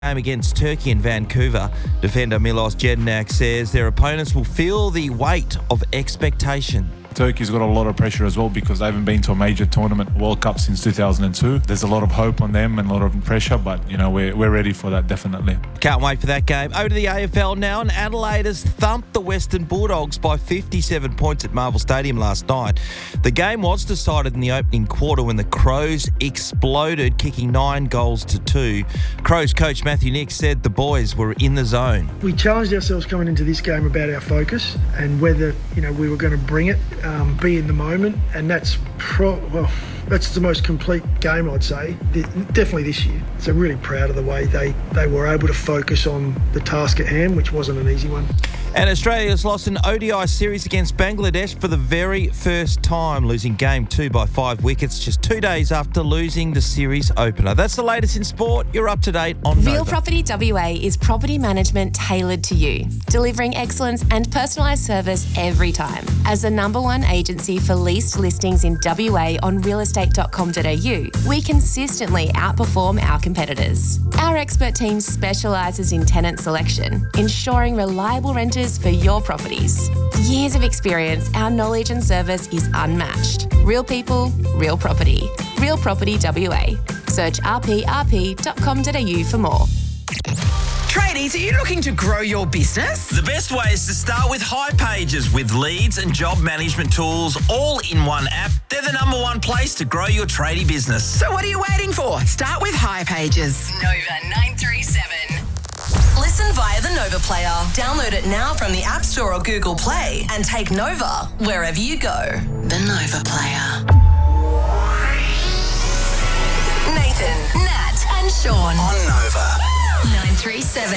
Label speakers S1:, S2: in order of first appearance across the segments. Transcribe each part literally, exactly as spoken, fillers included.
S1: Game against Turkey in Vancouver. Defender Milos Jednak says their opponents will feel the weight of expectation.
S2: Turkey's got a lot of pressure as well because they haven't been to a major tournament, World Cup, since two thousand two. There's a lot of hope on them and a lot of pressure, but, you know, we're, we're ready for that, definitely.
S1: Can't wait for that game. Over to the A F L now, and Adelaide has thumped the Western Bulldogs by fifty-seven points at Marvel Stadium last night. The game was decided in the opening quarter when the Crows exploded, kicking nine goals to two. Crows coach Matthew Nicks said the boys were in the zone.
S3: We challenged ourselves coming into this game about our focus and whether, you know, we were going to bring it. Um, be in the moment, and that's pro- well, that's the most complete game, I'd say, the, definitely this year. So really proud of the way they, they were able to focus on the task at hand, which wasn't an easy one.
S1: And Australia's lost an O D I series against Bangladesh for the very first time, losing game two by five wickets just two days after losing the series opener. That's the latest in sport. You're up to date on
S4: Real
S1: Nova.
S4: Property W A is property management tailored to you, delivering excellence and personalised service every time. As the number one agency for leased listings in W A on real estate dot com dot a u, we consistently outperform our competitors. Our expert team specialises in tenant selection, ensuring reliable renters for your properties. Years of experience, our knowledge and service is unmatched. Real people, real property. Real Property W A. Search r p r p dot com dot a u for more.
S5: Tradies, are you looking to grow your business?
S6: The best way is to start with hipages. With leads and job management tools all in one app, they're the number one place to grow your tradie business.
S5: So what are you waiting for? Start with hipages.
S7: Nova nine three seven. Listen via the Nova Player. Download it now from the App Store or Google Play and take Nova wherever you go. The Nova Player. Nathan, Nat and Sean
S6: On Nova.
S7: nine three seven.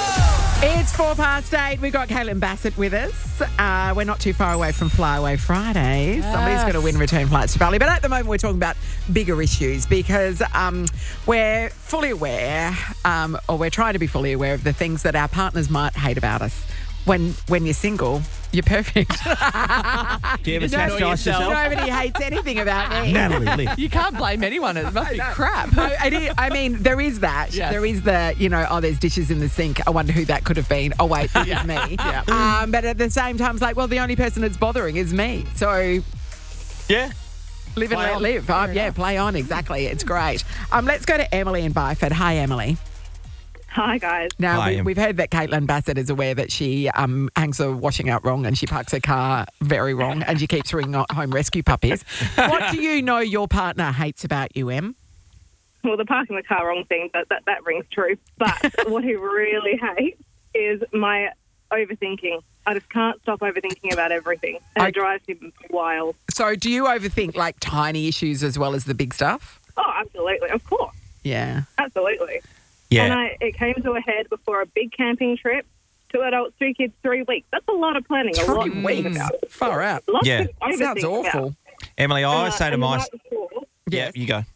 S8: It's four past eight. We've got Caitlin Bassett with us. Uh, we're not too far away from Flyaway Friday.
S9: Yes.
S8: Somebody's going to win return flights to Bali. But at the moment, we're talking about bigger issues because um, we're fully aware, um, or we're trying to be fully aware of the things that our partners might hate about us. When when you're single, you're perfect.
S1: Do you ever chastise yourself?
S8: Nobody hates anything about me.
S1: Natalie, live.
S9: You can't blame anyone. It must be crap.
S8: No, it is, I mean, there is that.
S9: Yes.
S8: There is the, you know, oh, there's dishes in the sink. I wonder who that could have been. Oh, wait, it was me.
S9: Yeah.
S8: Um, but at the same time, it's like, well, the only person that's bothering is me. So
S1: Yeah.
S8: live and
S9: Play
S8: let
S9: on.
S8: live. Um, yeah, play on. Exactly. It's great. Um, let's go to Emily in Byford. Hi, Emily.
S10: Hi, guys.
S8: Now,
S1: Hi,
S8: we,
S1: Em.
S8: we've heard that Caitlin Bassett is aware that she um, hangs the washing out wrong and she parks her car very wrong and she keeps ringing home rescue puppies. What do you know your partner hates about you, Em?
S10: Well, the parking the car wrong thing, that, that, that rings true. But what he really hates is my overthinking. I just can't stop overthinking about everything. And
S8: I-
S10: it drives him wild.
S8: So do you overthink like tiny issues as well as the big stuff?
S10: Oh, absolutely. Of course.
S8: Yeah.
S10: Absolutely.
S1: Yeah.
S10: And I, it came to a head before a big camping trip. Two adults, two kids, three weeks. That's a lot of planning. A lot to
S8: Three
S10: think
S8: weeks.
S10: about.
S8: Far out.
S10: Lots
S1: Yeah.
S10: to overthink
S8: Sounds awful.
S10: about.
S1: Emily, I always
S10: Uh,
S1: say to
S10: and the
S1: my...
S10: night before-
S1: Yeah, you go.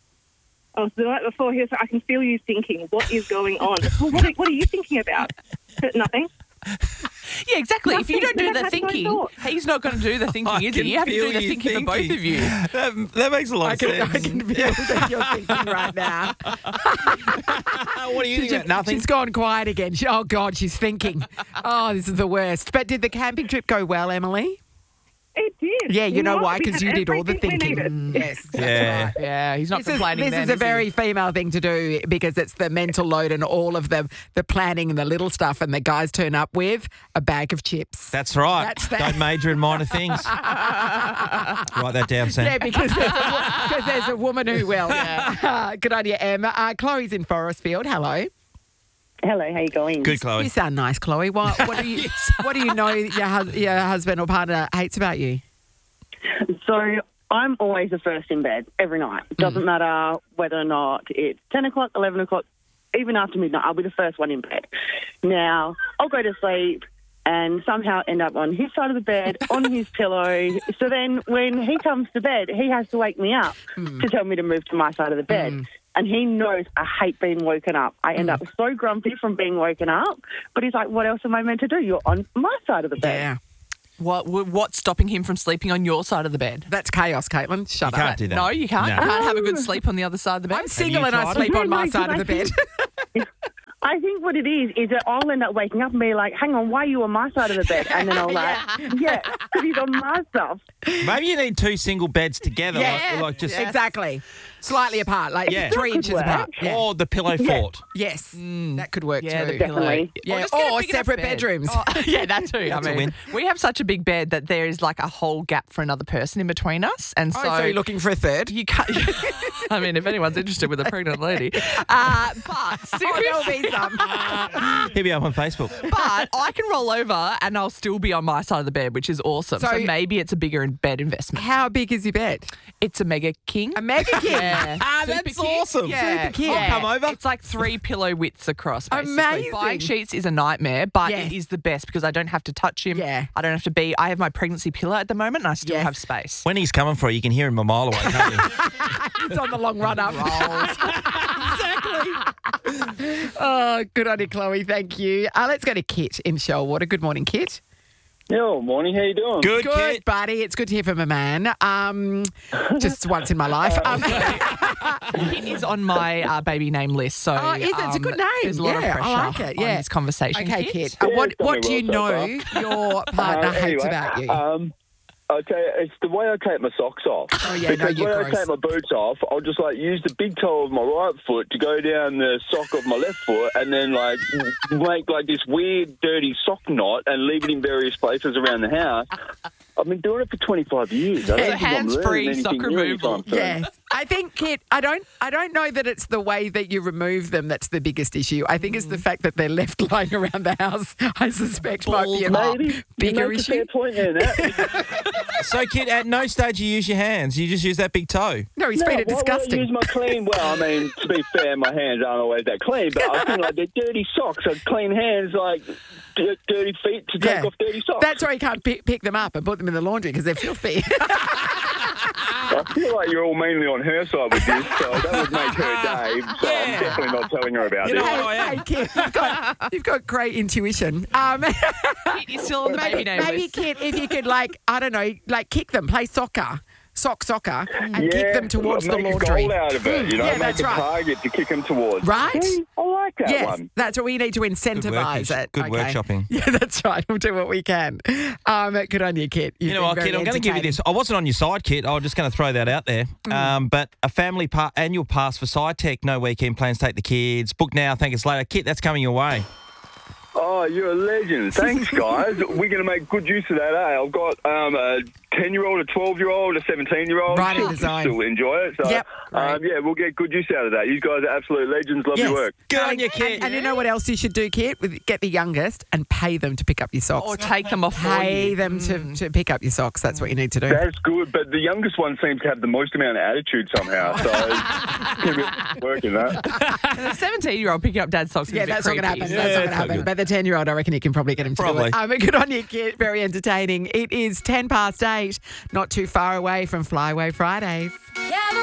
S10: Oh, so the night before, he was like, I can feel you thinking. What is going on? Well, what, are, what are you thinking about? Nothing.
S9: Yeah, exactly. If you don't do
S10: Nothing.
S9: the
S10: That's my
S9: thinking,
S10: thought.
S9: he's not going to do the thinking,
S1: I
S9: is he?
S1: can
S9: You have to
S1: feel
S9: do the
S1: you
S9: thinking, for both
S1: thinking.
S9: of you.
S1: That, that makes a lot
S8: I
S1: of
S8: can,
S1: sense.
S8: I can feel that you're thinking right now.
S1: What are you thinking? Nothing.
S8: She's gone quiet again. She, oh, God, she's thinking. Oh, this is the worst. But did the camping trip go well, Emily?
S10: It did.
S8: Yeah, you know
S10: what?
S8: why?
S10: We
S8: Because
S10: had
S8: you did all the
S10: everything we
S8: thinking.
S10: needed.
S8: Yes.
S1: Yeah.
S9: Yeah, he's not
S8: This is,
S9: complaining
S8: this
S9: then,
S8: is a
S9: he?
S8: very female thing to do because it's the mental load and all of the, the planning and the little stuff, and the guys turn up with a bag of chips.
S1: That's right.
S8: That's that.
S1: Don't major in minor things. Write that down, Sam.
S8: Yeah, because there's a, because there's a woman who will. Good on you, Em. Uh, Chloe's in Forestfield. Hello.
S10: Hello, how you going?
S1: Good, Chloe.
S8: You sound nice, Chloe. What, what do you What do you know your, hus- your husband or partner hates about you?
S11: So I'm always the first in bed every night. It doesn't
S8: Mm.
S11: matter whether or not it's ten o'clock, eleven o'clock, even after midnight, I'll be the first one in bed. Now, I'll go to sleep and somehow end up on his side of the bed, on his pillow. So then when he comes to bed, he has to wake me up
S8: Mm.
S11: to tell me to move to my side of the bed.
S8: Mm.
S11: And he knows I hate being woken up. I end
S8: Mm.
S11: up so grumpy from being woken up. But he's like, what else am I meant to do? You're on my side of the bed.
S8: Yeah.
S9: What, what's stopping him from sleeping on your side of the bed?
S8: That's chaos, Caitlin. Shut
S1: You
S8: up.
S1: can't do that.
S9: No, you can't.
S1: No.
S9: You can't have a good sleep on the other side of the bed.
S8: I'm single
S1: you
S8: and I
S1: tried
S8: sleep
S11: it?
S8: on my
S11: No,
S8: side of
S11: no,
S8: the bed.
S11: I think what it is is that I'll end up waking up and be like, hang on, why are you on my side of the bed? And then I'll like, yeah, because he's on my stuff.
S1: Maybe you need two single beds together,
S8: Yeah,
S1: like, like just
S8: exactly. Slightly apart, like
S1: Yeah.
S8: three
S11: That could
S8: inches
S11: work.
S8: apart. Yeah.
S1: or the pillow
S11: Yeah.
S1: fort.
S8: Yes, that could work
S9: Yeah,
S8: too.
S9: the pillow.
S11: Definitely.
S8: Yeah,
S9: just get a
S8: or
S9: big enough
S8: separate
S9: bed.
S8: bedrooms.
S9: Oh, yeah, that too. I
S1: That's a
S9: mean,
S1: win.
S9: we have such a big bed that there is like a whole gap for another person in between us, and
S8: Oh,
S9: so,
S8: so you're looking for a third?
S9: you can't. I mean, if anyone's interested with a pregnant lady, uh, but
S8: Oh, there'll
S9: seriously,
S8: be some.
S1: Hit me up on Facebook.
S9: but I can roll over and I'll still be on my side of the bed, which is awesome.
S8: So-
S9: So, maybe it's a bigger in- bed investment.
S8: How big is your bed?
S9: It's a mega king.
S8: A mega king.
S9: Yeah.
S1: Ah,
S9: Super
S1: that's
S9: king.
S1: awesome.
S9: Yeah.
S8: Super king.
S1: I'll come over.
S9: It's like three pillow widths across, basically.
S8: Amazing.
S9: Buying sheets is a nightmare, but
S8: Yes.
S9: it is the best because I don't have to touch him.
S8: Yeah.
S9: I don't have to be. I have my pregnancy pillow at the moment and I still
S8: Yes.
S9: have space.
S1: When he's coming for you, you can hear him a mile away, can't you?
S8: It's on the long run up. exactly. Oh, good on you, Chloe. Thank you. Uh, let's go to Kit in Shellwater. Good morning, Kit.
S12: Yo, morning. How you doing?
S1: Good,
S8: Good,
S1: kid.
S8: buddy. It's good to hear from a man. Um, just once in my life. Um,
S9: It is on my uh, baby name list, so
S8: oh, is it? It's a
S9: um,
S8: good name.
S9: There's a lot
S8: yeah,
S9: of pressure
S8: I like it. Yeah.
S9: on this conversation.
S8: Okay,
S9: Kit.
S8: Kit. Uh,
S12: Yeah,
S8: what
S12: it's done
S8: what
S12: me
S8: do you
S12: well
S8: know
S12: so
S8: your partner
S12: Uh,
S8: hates
S12: anyway,
S8: about you?
S12: Um, okay, it's the way I take my socks off.
S8: Oh, yeah, no,
S12: because
S8: you're
S12: when
S8: gross.
S12: I take my boots off, I'll just like use the big toe of my right foot to go down the sock of my left foot, and then like make like this weird, dirty sock knot and leave it in various places around the house. I've been doing it for twenty-five years. I don't
S9: Yeah,
S12: think I'm
S9: hands-free
S12: learning
S9: sock
S12: anything new
S9: removal.
S12: anytime soon.
S8: Yes, I think, Kit. I don't. I don't know that it's the way that you remove them that's the biggest issue. I think it's the fact that they're left lying around the house. I suspect might be a
S12: Maybe
S8: bigger
S12: you make
S8: issue.
S12: A fair point there, Nat.
S1: So, kid, at no stage you use your hands. You just use that big toe.
S8: No, he's
S12: No,
S8: made it
S12: why would I
S8: disgusting.
S12: use my clean. Well, I mean, to be fair, my hands aren't always that clean, but I think like they're dirty socks. So clean hands, like d- dirty feet to take
S8: Yeah.
S12: off dirty socks.
S8: That's why you can't pick, pick them up and put them in the laundry because they're filthy.
S12: I feel like you're all mainly on her side with this, so that would make her day. So
S1: Yeah.
S12: I'm definitely not telling her about
S1: You know
S12: this.
S1: what? I am.
S8: Hey, Kit, you've got, you've got great intuition. Um,
S9: Kit, you're still on the baby
S8: maybe,
S9: name
S8: maybe
S9: list.
S8: Kit, if you could, like, I don't know, like kick them, play soccer, sock soccer, and kick them towards the
S12: make
S8: laundry.
S12: a goal out of it, you know,
S8: Yeah,
S12: make
S8: that's
S12: a
S8: right.
S12: target to kick them towards.
S8: Right?
S12: See, I like that
S8: Yes,
S12: one.
S8: that's what we need to incentivise
S1: workies.
S8: it.
S1: Good
S8: okay.
S1: workshopping.
S8: Yeah, that's right. We'll do what we can. Um, good on you, Kit. You've
S1: You know
S8: been
S1: what,
S8: very
S1: kid? I'm going to give you
S8: entertaining.
S1: this. I wasn't on your side, kid. I was just going to throw that out there. Um, but a family pa- annual pass for SciTech. No weekend plans. Take the kids. Book now. Thank us later. Kit, that's coming your way.
S12: Oh, you're a legend. Thanks, guys. We're going to make good use of that, eh? I've got um, a ten-year-old, a twelve-year-old, a seventeen-year-old.
S8: Right in the
S12: She'll
S8: zone.
S12: still enjoy it. So,
S8: Yep.
S12: um, yeah, we'll get good use out of that. You guys are absolute legends. Love
S8: Yes.
S12: your work.
S1: Good on
S8: And-
S1: you, kid.
S8: And, and you know what else you should do, Kit? With- Get the youngest and pay them to pick up your socks.
S9: Or take them off for
S8: Pay
S9: you.
S8: them to, to pick up your socks. That's what you need to do.
S12: That's good, but the youngest one seems to have the most amount of attitude somehow. So, keep it working that.
S9: The seventeen-year-old picking up dad's socks is
S8: Yeah,
S9: a bit
S8: that's not going to
S9: creepy.
S8: happen.
S1: Yeah,
S8: that's not going
S1: it's
S8: to
S1: not
S8: happen.
S1: good.
S8: But the ten-year-old, I reckon you can probably get him to
S1: Probably.
S8: do it. Um, good on you, Kit. Very entertaining. It is ten past eight, not too far away from Flyway Fridays.
S7: Yeah,